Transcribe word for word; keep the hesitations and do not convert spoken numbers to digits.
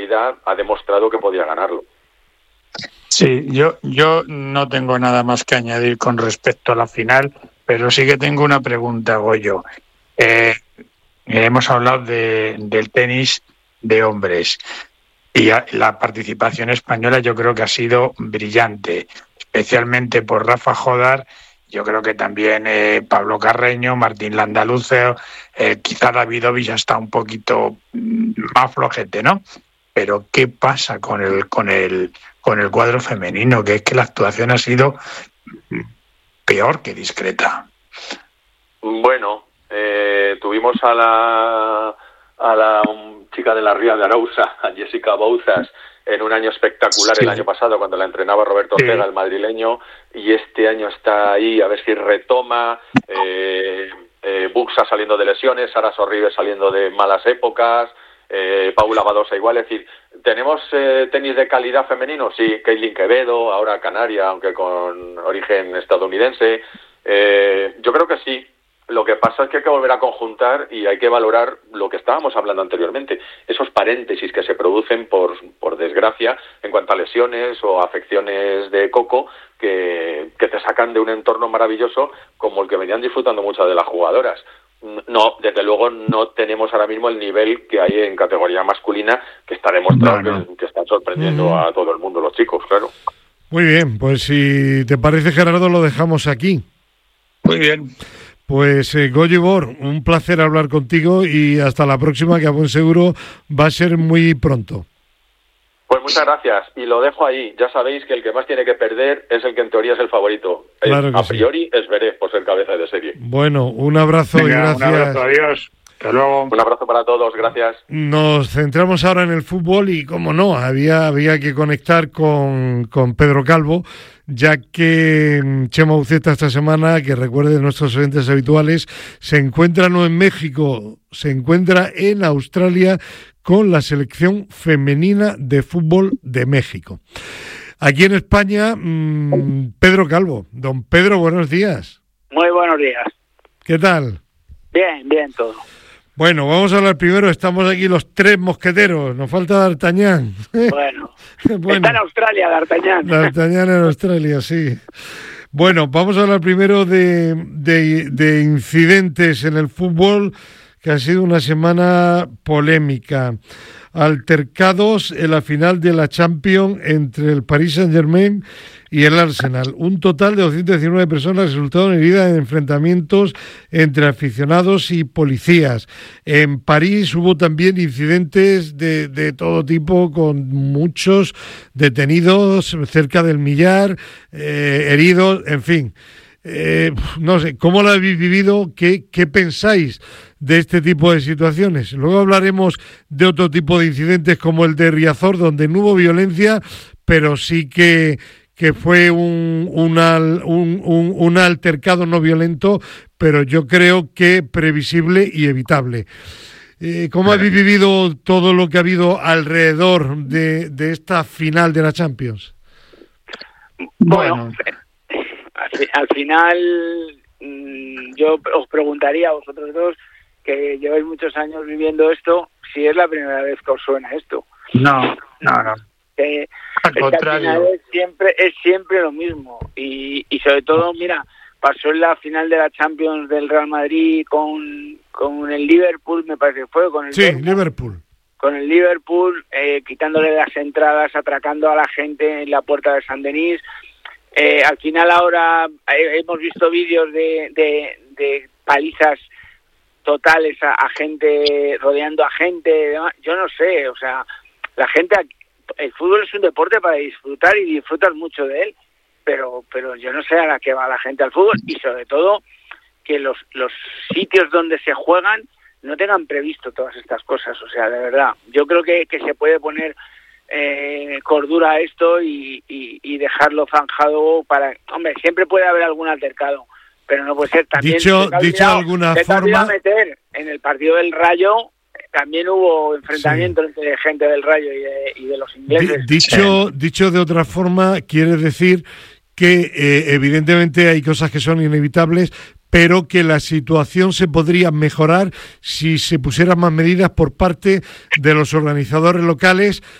calidad ha demostrado que podía ganarlo. Sí, yo, yo no tengo nada más que añadir con respecto a la final, pero sí que tengo una pregunta, Goyo. Eh, hemos hablado de, del tenis de hombres y a, la participación española yo creo que ha sido brillante, especialmente por Rafa Jodar. Yo creo que también eh, Pablo Carreño, Martín Landaluce, eh, quizá Davidovich está un poquito más flojete, ¿no? Pero ¿qué pasa con el con el con el cuadro femenino? Que es que la actuación ha sido peor que discreta. Bueno, eh, tuvimos a la a la chica de la Ría de Arousa, a Jessica Bouzas, en un año espectacular, sí. El año pasado, cuando la entrenaba Roberto Ortega, sí. El madrileño, y este año está ahí, a ver si retoma, eh, eh, Buxa saliendo de lesiones, Sara Sorribes saliendo de malas épocas, eh, Paula Badosa igual, es decir, ¿tenemos eh, tenis de calidad femenino? Sí, Caitlin Quevedo, ahora canaria, aunque con origen estadounidense, eh, yo creo que sí. Lo que pasa es que hay que volver a conjuntar y hay que valorar lo que estábamos hablando anteriormente, esos paréntesis que se producen por, por desgracia en cuanto a lesiones o afecciones de coco que, que te sacan de un entorno maravilloso como el que venían disfrutando muchas de las jugadoras. No, desde luego no tenemos ahora mismo el nivel que hay en categoría masculina, que está demostrado no, no. Que, que están sorprendiendo mm. a todo el mundo los chicos, claro. Muy bien, pues si te parece, Gerardo, lo dejamos aquí. Muy bien. Pues eh, Goyo Ibor, un placer hablar contigo y hasta la próxima, que a buen seguro va a ser muy pronto. Pues muchas gracias, y lo dejo ahí. Ya sabéis que el que más tiene que perder es el que en teoría es el favorito. Claro que a priori sí. Es Zverev, por ser cabeza de serie. Bueno, un abrazo. Venga, y gracias. Un abrazo, adiós. Hasta luego. Un abrazo para todos, gracias. Nos centramos ahora en el fútbol y, como no, había, había que conectar con, con Pedro Calvo, ya que Chema Uceta esta semana, que recuerden nuestros oyentes habituales, se encuentra no en México, se encuentra en Australia con la selección femenina de fútbol de México. Aquí en España, mmm, Pedro Calvo. Don Pedro, buenos días. Muy buenos días. ¿Qué tal? Bien, bien todo. Bueno, vamos a hablar primero, estamos aquí los tres mosqueteros, nos falta D'Artagnan. Bueno, bueno, está en Australia D'Artagnan. D'Artagnan en Australia, sí. Bueno, vamos a hablar primero de, de, de incidentes en el fútbol, que ha sido una semana polémica. Altercados en la final de la Champions entre el Paris Saint-Germain y el Arsenal. Un total de doscientas diecinueve personas resultaron heridas en enfrentamientos entre aficionados y policías. En París hubo también incidentes de, de todo tipo, con muchos detenidos, cerca del millar, eh, heridos, en fin. Eh, no sé, ¿cómo lo habéis vivido? ¿Qué, qué pensáis de este tipo de situaciones? Luego hablaremos de otro tipo de incidentes como el de Riazor, donde no hubo violencia, pero sí que que fue un, una, un, un, un altercado no violento, pero yo creo que previsible y evitable. Eh, ¿Cómo habéis vivido todo lo que ha habido alrededor de, de esta final de la Champions? Bueno, al, al final yo os preguntaría a vosotros dos, que lleváis muchos años viviendo esto, si es la primera vez que os suena esto. No, no, no. Que, al es contrario. Que al final es siempre, es siempre lo mismo. Y, y sobre todo, mira, pasó en la final de la Champions del Real Madrid con, con el Liverpool, me parece que fue. Con el sí, Dortmund, Liverpool. Con el Liverpool, eh, quitándole las entradas, atracando a la gente en la puerta de San Denis. Eh, al final ahora eh, hemos visto vídeos de, de, de palizas totales a, a gente, rodeando a gente. Yo no sé, o sea, la gente... El fútbol es un deporte para disfrutar y disfrutas mucho de él, pero pero yo no sé a la que va la gente al fútbol, y sobre todo que los los sitios donde se juegan no tengan previsto todas estas cosas. O sea, de verdad, yo creo que, que se puede poner eh, cordura a esto y, y, y dejarlo zanjado para... Hombre, siempre puede haber algún altercado, pero no puede ser también... Dicho, dicho de alguna forma... meter en el partido del Rayo... También hubo enfrentamientos sí. entre gente del Rayo y de, y de los ingleses. Dicho, dicho de otra forma, quiere decir que eh, evidentemente hay cosas que son inevitables, pero que la situación se podría mejorar si se pusieran más medidas por parte de los organizadores locales